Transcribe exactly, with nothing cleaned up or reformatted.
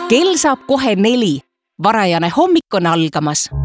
kell saab kohe neli. Varajane hommik on algamas.